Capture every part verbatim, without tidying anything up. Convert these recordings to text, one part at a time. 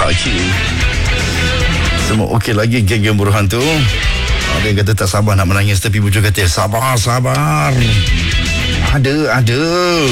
Okey. Semua okey lagi geng-geng buruhan tu. Ada yang kata tak sabar nak menangis, tapi Buju kata sabar, sabar. Ada, ada.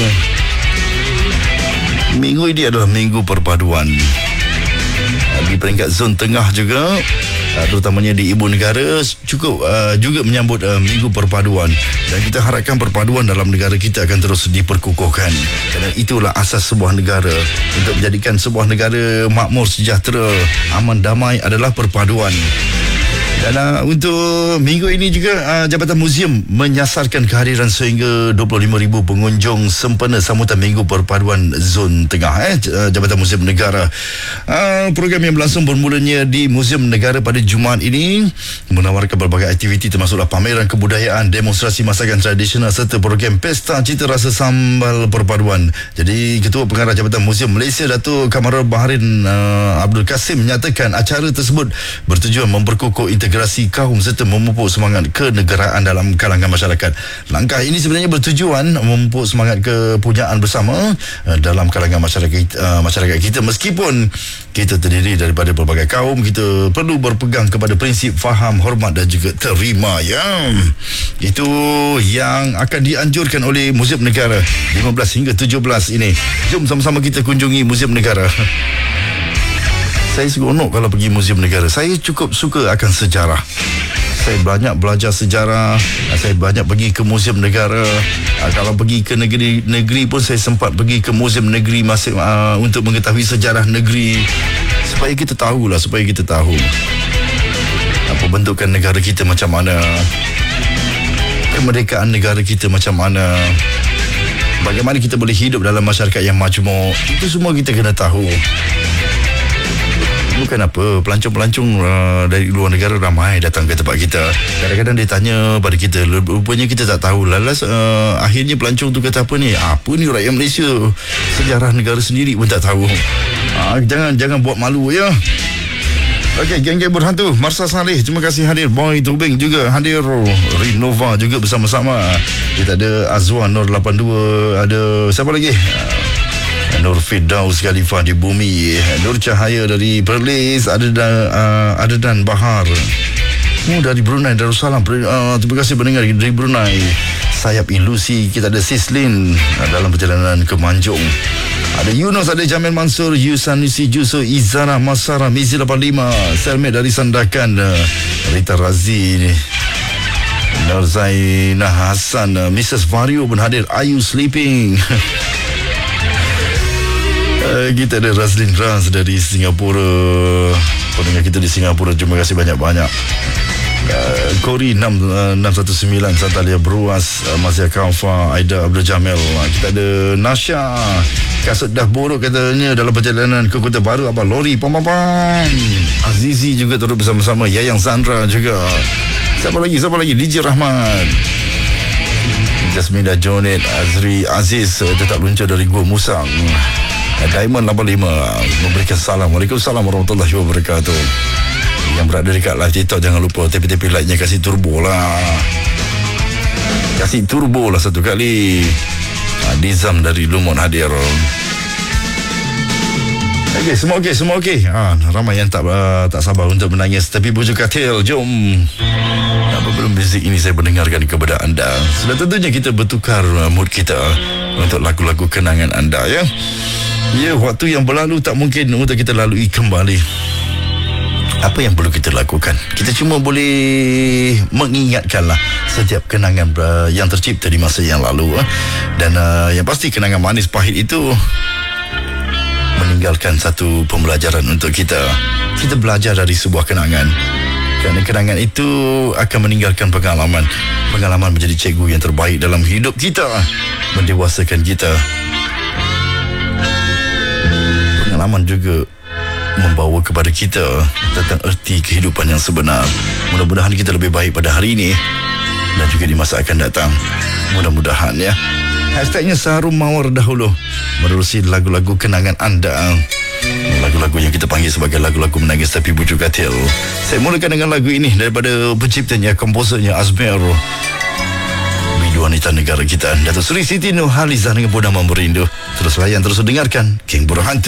Minggu ini adalah minggu perpaduan. Di peringkat zon tengah juga, terutamanya di ibu negara, cukup uh, juga menyambut uh, minggu perpaduan. Dan kita harapkan perpaduan dalam negara kita akan terus diperkukuhkan, kerana itulah asas sebuah negara. Untuk menjadikan sebuah negara makmur, sejahtera, aman, damai adalah perpaduan. Dan uh, untuk minggu ini juga uh, Jabatan Museum menyasarkan kehadiran sehingga dua puluh lima ribu pengunjung sempena sambutan Minggu Perpaduan Zon Tengah eh, Jabatan Museum Negara. Uh, program yang berlangsung bermulanya di Museum Negara pada Jumaat ini menawarkan berbagai aktiviti, termasuklah pameran kebudayaan, demonstrasi masakan tradisional serta program Pesta Cita Rasa Sambal Perpaduan. Jadi Ketua Pengarah Jabatan Museum Malaysia Datuk Kamarul Baharin uh, Abdul Kasim menyatakan acara tersebut bertujuan memperkukuh integrasi kaum serta memupuk semangat kenegaraan dalam kalangan masyarakat. Langkah ini sebenarnya bertujuan memupuk semangat kepunyaan bersama uh, dalam kalangan masyarakat uh, masyarakat kita. Meskipun kita terdiri daripada pelbagai kaum, kita perlu berpegang kepada prinsip faham, hormat dan juga terima, ya. Itu yang akan dianjurkan oleh Museum Negara lima belas hingga tujuh belas ini. Jom sama-sama kita kunjungi Museum Negara. Saya seronok kalau pergi Museum Negara. Saya cukup suka akan sejarah. Saya banyak belajar sejarah. Saya banyak pergi ke Museum Negara. Kalau pergi ke negeri-negeri pun saya sempat pergi ke Museum Negeri masing, uh, untuk mengetahui sejarah negeri, supaya kita tahulah, supaya kita tahu apa bentukan negara kita macam mana, kemerdekaan negara kita macam mana, bagaimana kita boleh hidup dalam masyarakat yang majmuk. Itu semua kita kena tahu. Bukan apa, pelancong-pelancong uh, dari luar negara ramai datang ke tempat kita. Kadang-kadang dia tanya pada kita, rupanya kita tak tahu. Lalas uh, akhirnya pelancong tu kata apa ni? Apa ni rakyat Malaysia? Sejarah negara sendiri pun tak tahu. Uh, jangan jangan buat malu, ya. Okey, geng-geng berhantu, Marsha Saleh, terima kasih hadir. Boy Tobing juga hadir. Rinova juga bersama-sama. Kita ada Azwan Nur lapan dua, ada siapa lagi? Uh, Nur Firdaus Khalifah di Bumi, Nur Cahaya dari Perlis, ada dan uh, ada dan Bahar oh, dari Brunei Darussalam. Uh, terima kasih pendengar dari Brunei. Sayap Ilusi, kita ada Sislin uh, dalam perjalanan ke Manjung. Ada Yunus, ada Jamil Mansur, Yusanusi Juso, Izana Masara, Mizi lapan lima, Selmet dari Sandakan, uh, Rita Razi, Nur Zainah Hassan, uh, Missus Vario pun hadir. Ayu Sleeping. Uh, kita ada Razlin Raz dari Singapura. Pendengar kita di Singapura, terima kasih banyak-banyak. uh, Kori enam satu sembilan, Santalia Bruas, uh, Mazia Kaufa, Aida Abdul Jamil. uh, Kita ada Nasha, kasut dah buruk katanya dalam perjalanan ke Kota Baru. Abang Lori Pam-pam-pam. Azizi juga turut bersama-sama. Yayang Sandra juga. Siapa lagi? Siapa lagi? D J Rahman, Jasmina Jonet, Azri Aziz uh, tetap luncur dari Gua Musang. Diamond lapan lima memberikan salam. Waalaikumsalam warahmatullahi wabarakatuh. Yang berada dekat live TikTok, jangan lupa tepi-tepi like-nya kasih turbo lah. Kasih turbo lah satu kali. Dizam dari Lumon hadir. Okey, semua okey, semua okey. Ha, ramai yang tak uh, tak sabar untuk menangis, tapi Buju Katil, jom. Apa belum muzik ini saya mendengarkan kepada anda. Sudah tentunya kita bertukar uh, mood kita untuk lagu-lagu kenangan anda, ya. Ya, waktu yang berlalu tak mungkin untuk kita lalui kembali. Apa yang perlu kita lakukan? Kita cuma boleh mengingatkanlah setiap kenangan uh, yang tercipta di masa yang lalu. Uh. Dan uh, yang pasti kenangan manis pahit itu meninggalkan satu pembelajaran untuk kita. Kita belajar dari sebuah kenangan. Kerana kenangan itu akan meninggalkan pengalaman. Pengalaman menjadi cikgu yang terbaik dalam hidup kita, mendewasakan kita. Pengalaman juga membawa kepada kita tentang erti kehidupan yang sebenar. Mudah-mudahan kita lebih baik pada hari ini dan juga di masa akan datang. Mudah-mudahan, ya. Hashtagnya Saharum Mawar dahulu menerusi lagu-lagu kenangan anda. Lagu-lagu yang kita panggil sebagai lagu-lagu menangis tapi Buju Katil. Saya mulakan dengan lagu ini daripada penciptanya, komposernya Azmer, bidu wanita negara kita, Datuk Seri Siti Nurhalizah dengan Purnama Merindu. Terus layan, terus dengarkan Geng Buruh Hantu.